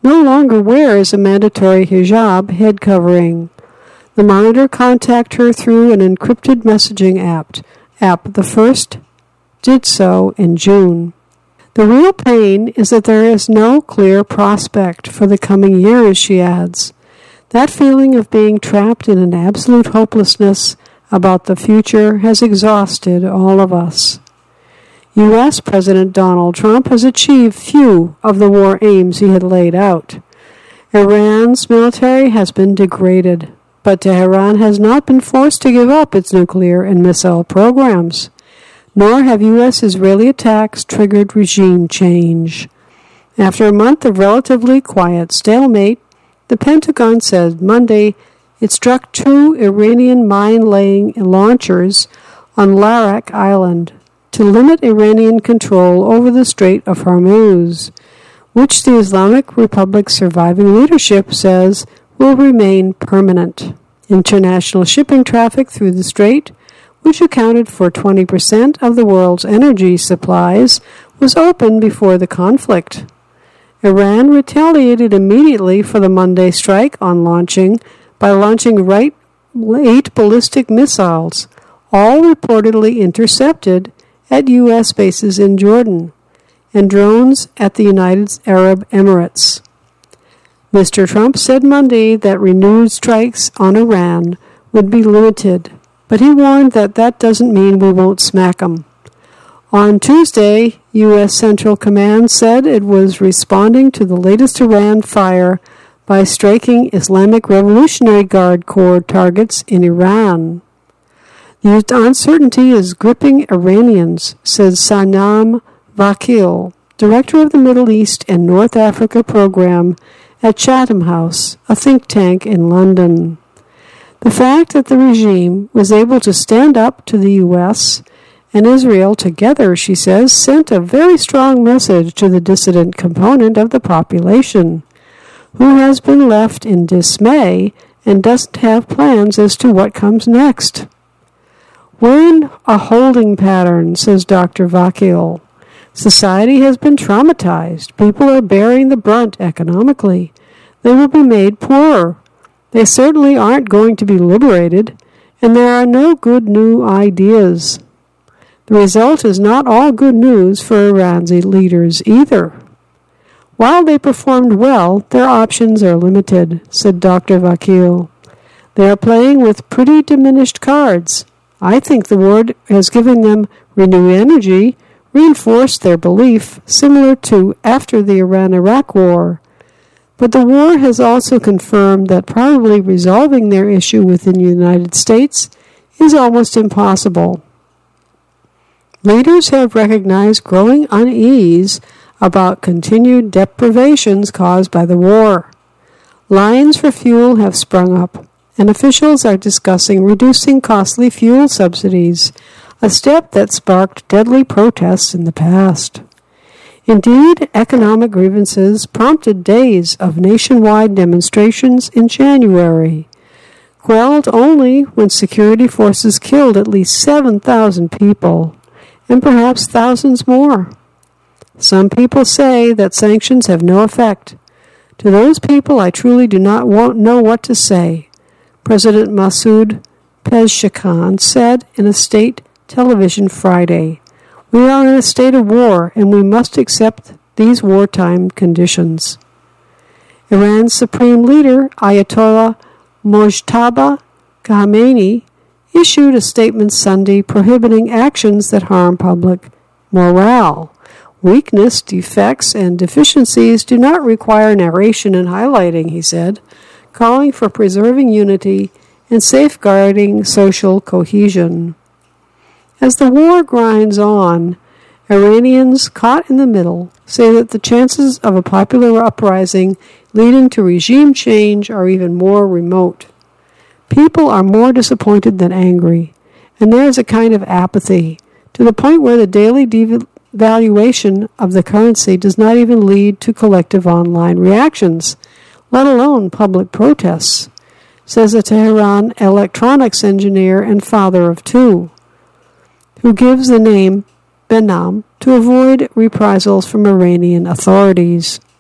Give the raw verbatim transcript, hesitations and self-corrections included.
no longer wears a mandatory hijab head covering. The monitor contacted her through an encrypted messaging app. app. The first did so in June. The real pain is that there is no clear prospect for the coming years, she adds. That feeling of being trapped in an absolute hopelessness about the future has exhausted all of us. U S President Donald Trump has achieved few of the war aims he had laid out. Iran's military has been degraded, but Tehran has not been forced to give up its nuclear and missile programs. Nor have U S-Israeli attacks triggered regime change. After a month of relatively quiet stalemate, the Pentagon said Monday it struck two Iranian mine-laying launchers on Larak Island to limit Iranian control over the Strait of Hormuz, which the Islamic Republic's surviving leadership says will remain permanent. International shipping traffic through the strait, which accounted for twenty percent of the world's energy supplies, was open before the conflict. Iran retaliated immediately for the Monday strike on launching by launching right eight ballistic missiles, all reportedly intercepted at U S bases in Jordan, and drones at the United Arab Emirates. Mister Trump said Monday that renewed strikes on Iran would be limited, but he warned that that doesn't mean we won't smack 'em. On Tuesday, U S Central Command said it was responding to the latest Iran fire by striking Islamic Revolutionary Guard Corps targets in Iran. The uncertainty is gripping Iranians, says Sanam Vakil, director of the Middle East and North Africa program at Chatham House, a think tank in London. The fact that the regime was able to stand up to the U S and Israel together, she says, sent a very strong message to the dissident component of the population, who has been left in dismay and doesn't have plans as to what comes next. We're in a holding pattern, says Doctor Vakil. Society has been traumatized. People are bearing the brunt economically. They will be made poorer. They certainly aren't going to be liberated, and there are no good new ideas. The result is not all good news for Iran's leaders either. While they performed well, their options are limited, said Doctor Vakil. They are playing with pretty diminished cards. I think the war has given them renewed energy, reinforced their belief, similar to after the Iran-Iraq war. But the war has also confirmed that probably resolving their issue within the United States is almost impossible. Leaders have recognized growing unease about continued deprivations caused by the war. Lines for fuel have sprung up, and officials are discussing reducing costly fuel subsidies, a step that sparked deadly protests in the past. Indeed, economic grievances prompted days of nationwide demonstrations in January, quelled only when security forces killed at least seven thousand people, and perhaps thousands more. Some people say that sanctions have no effect. To those people, I truly do not want, know what to say, President Masoud Pezeshkian said in a state television Friday. We are in a state of war, and we must accept these wartime conditions. Iran's supreme leader, Ayatollah Mojtaba Khamenei, issued a statement Sunday prohibiting actions that harm public morale. Weakness, defects, and deficiencies do not require narration and highlighting, he said, calling for preserving unity and safeguarding social cohesion. As the war grinds on, Iranians caught in the middle say that the chances of a popular uprising leading to regime change are even more remote. People are more disappointed than angry, and there is a kind of apathy, to the point where the daily devaluation of the currency does not even lead to collective online reactions, let alone public protests, says a Tehran electronics engineer and father of two, who gives the name Behnam to avoid reprisals from Iranian authorities.